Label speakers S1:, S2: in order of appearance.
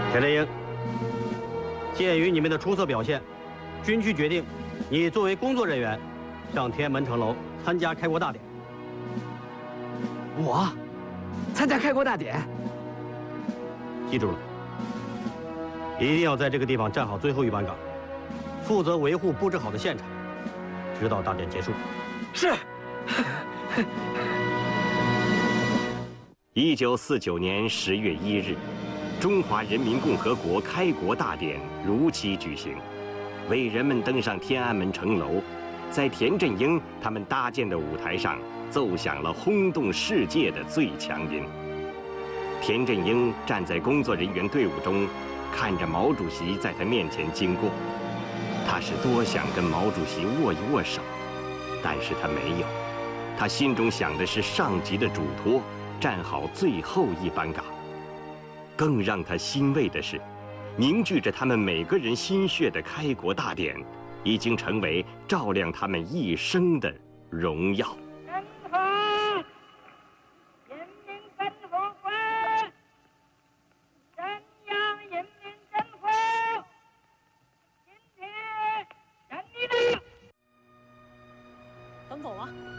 S1: 田振英，鉴于你们的出色表现，军区决定，你作为工作人员，上天安门城楼参加开国大典。
S2: 我参加开国大典，
S1: 记住了，一定要在这个地方站好最后一班岗，负责维护布置好的现场，直到大典结束。
S2: 是。
S3: 1949年10月1日，中华人民共和国开国大典如期举行，为人们登上天安门城楼，在田振英他们搭建的舞台上奏响了轰动世界的最强音。田振英站在工作人员队伍中，看着毛主席在他面前经过，他是多想跟毛主席握一握手，但是他没有，他心中想的是上级的嘱托。 站好最后一班岗。更让他欣慰的是，凝聚着他们每个人心血的开国大典，已经成为照亮他们一生的荣耀。
S4: 人和人民共和国，中央人民政府，今天胜利了。
S5: 等走了。